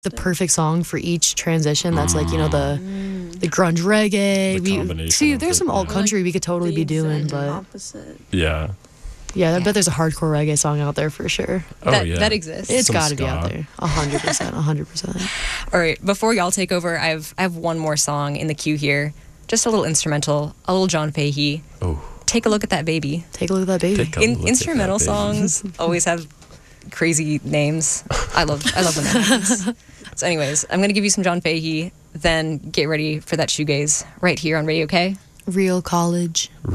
the perfect song for each transition. That's like, you know, the grunge reggae. The combination See, of there's it, some alt yeah. country we could totally be doing, but opposite. Yeah. yeah, I bet there's a hardcore reggae song out there for sure. That exists. It's Some got to be ska. out there. 100%. 100%. All right, before y'all take over, I have one more song in the queue here. Just a little instrumental, a little John Fahey. Oh. Take a look at that baby. Take a look at that baby. Take a look at Instrumental that baby. songs always have crazy names. I love when that happens. So anyways, I'm going to give you some John Fahey, then get ready for that shoegaze right here on Radio K. Real college.